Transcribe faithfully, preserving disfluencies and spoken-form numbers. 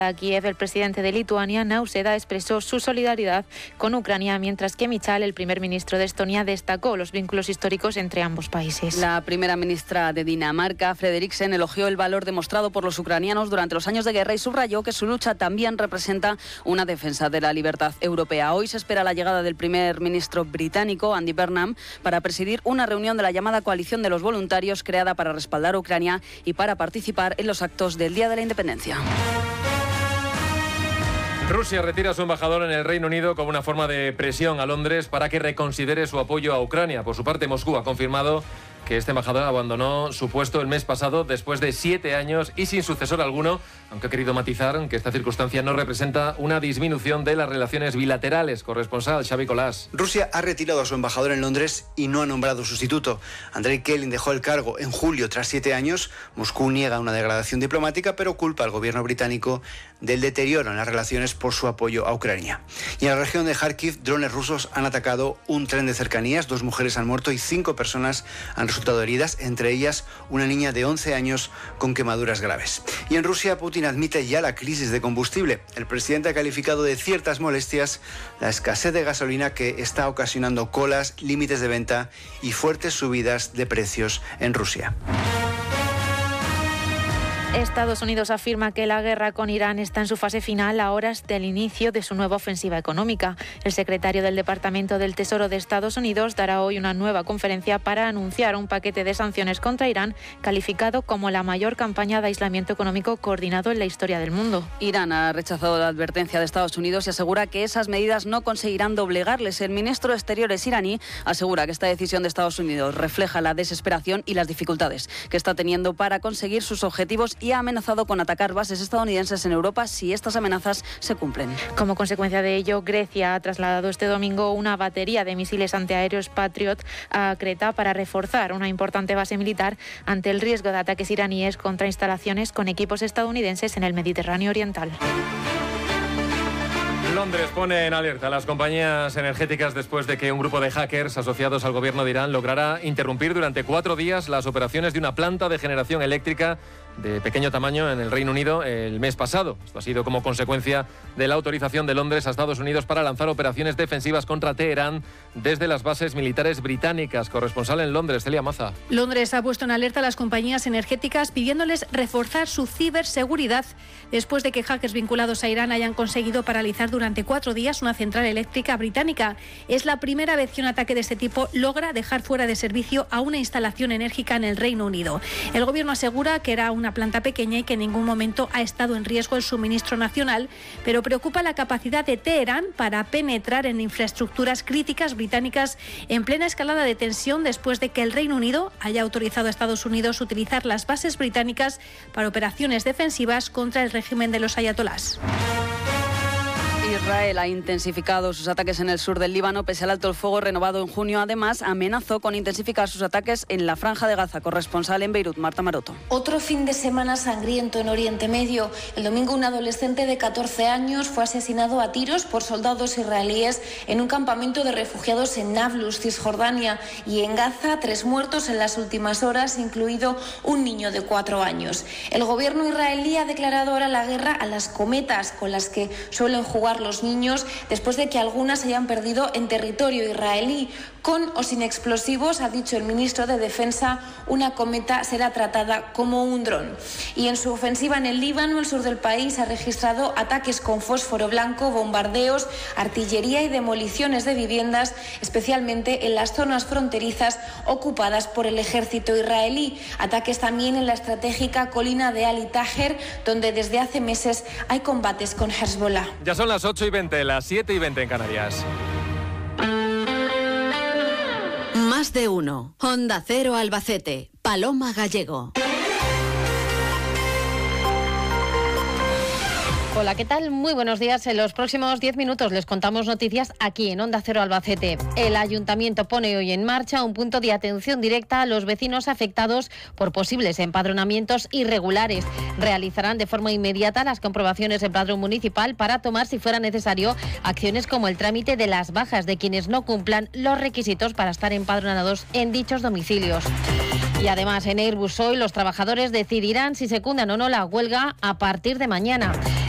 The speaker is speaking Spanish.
A Kiev, el presidente de Lituania, Nausėda, expresó su solidaridad con Ucrania, mientras que Michal, el primer ministro de Estonia, destacó los vínculos históricos entre ambos países. La primera ministra de Dinamarca, Frederiksen, elogió el valor demostrado por los ucranianos durante los años de guerra y subrayó que su lucha también representa una defensa de la libertad europea. Hoy se espera la llegada del primer ministro británico, Andy Burnham, para presidir una reunión de la llamada Coalición de los Voluntarios, creada para respaldar a Ucrania y para participar en los actos del Día de la Independencia. Rusia retira a su embajador en el Reino Unido como una forma de presión a Londres para que reconsidere su apoyo a Ucrania. Por su parte, Moscú ha confirmado que este embajador abandonó su puesto el mes pasado después de siete años y sin sucesor alguno, aunque ha querido matizar que esta circunstancia no representa una disminución de las relaciones bilaterales. Corresponsal Xavi Colás. Rusia ha retirado a su embajador en Londres y no ha nombrado sustituto. Andrei Kelin dejó el cargo en julio tras siete años. Moscú niega una degradación diplomática, pero culpa al gobierno británico del deterioro en las relaciones por su apoyo a Ucrania. Y en la región de Kharkiv, drones rusos han atacado un tren de cercanías. Dos mujeres han muerto y cinco personas han resultado heridas, entre ellas una niña de once años con quemaduras graves. Y en Rusia, Putin admite ya la crisis de combustible. El presidente ha calificado de ciertas molestias la escasez de gasolina que está ocasionando colas, límites de venta y fuertes subidas de precios en Rusia. Estados Unidos afirma que la guerra con Irán está en su fase final a horas del inicio de su nueva ofensiva económica. El secretario del Departamento del Tesoro de Estados Unidos dará hoy una nueva conferencia para anunciar un paquete de sanciones contra Irán calificado como la mayor campaña de aislamiento económico coordinado en la historia del mundo. Irán ha rechazado la advertencia de Estados Unidos y asegura que esas medidas no conseguirán doblegarles. El ministro de Exteriores iraní asegura que esta decisión de Estados Unidos refleja la desesperación y las dificultades que está teniendo para conseguir sus objetivos y ha amenazado con atacar bases estadounidenses en Europa si estas amenazas se cumplen. Como consecuencia de ello, Grecia ha trasladado este domingo una batería de misiles antiaéreos Patriot a Creta para reforzar una importante base militar ante el riesgo de ataques iraníes contra instalaciones con equipos estadounidenses en el Mediterráneo oriental. Londres pone en alerta a las compañías energéticas después de que un grupo de hackers asociados al gobierno de Irán lograra interrumpir durante cuatro días las operaciones de una planta de generación eléctrica de pequeño tamaño en el Reino Unido el mes pasado. Esto ha sido como consecuencia de la autorización de Londres a Estados Unidos para lanzar operaciones defensivas contra Teherán desde las bases militares británicas. Corresponsal en Londres, Celia Maza. Londres ha puesto en alerta a las compañías energéticas pidiéndoles reforzar su ciberseguridad después de que hackers vinculados a Irán hayan conseguido paralizar durante cuatro días una central eléctrica británica. Es la primera vez que un ataque de este tipo logra dejar fuera de servicio a una instalación enérgica en el Reino Unido. El gobierno asegura que era una planta pequeña y que en ningún momento ha estado en riesgo el suministro nacional, pero preocupa la capacidad de Teherán para penetrar en infraestructuras críticas británicas en plena escalada de tensión después de que el Reino Unido haya autorizado a Estados Unidos utilizar las bases británicas para operaciones defensivas contra el régimen de los ayatolás. Israel ha intensificado sus ataques en el sur del Líbano pese al alto el fuego renovado en junio. Además, amenazó con intensificar sus ataques en la Franja de Gaza. Corresponsal en Beirut, Marta Maroto. Otro fin de semana sangriento en Oriente Medio. El domingo un adolescente de catorce años fue asesinado a tiros por soldados israelíes en un campamento de refugiados en Nablus, Cisjordania. Y en Gaza, tres muertos en las últimas horas, incluido un niño de cuatro años. El gobierno israelí ha declarado ahora la guerra a las cometas con las que suelen jugar los niños después de que algunas hayan perdido en territorio israelí. Con o sin explosivos, ha dicho el ministro de Defensa, una cometa será tratada como un dron. Y en su ofensiva en el Líbano, el sur del país ha registrado ataques con fósforo blanco, bombardeos, artillería y demoliciones de viviendas, especialmente en las zonas fronterizas ocupadas por el ejército israelí. Ataques también en la estratégica colina de Ali Taher, donde desde hace meses hay combates con Hezbollah. Ya son las ocho y veinte, las siete y veinte en Canarias. Más de uno. Onda Cero Albacete. Paloma Gallego. Hola, ¿qué tal? Muy buenos días. En los próximos diez minutos les contamos noticias aquí en Onda Cero Albacete. El Ayuntamiento pone hoy en marcha un punto de atención directa a los vecinos afectados por posibles empadronamientos irregulares. Realizarán de forma inmediata las comprobaciones de padrón municipal para tomar, si fuera necesario, acciones como el trámite de las bajas de quienes no cumplan los requisitos para estar empadronados en dichos domicilios. Y además, en Airbus hoy los trabajadores decidirán si secundan o no la huelga a partir de mañana.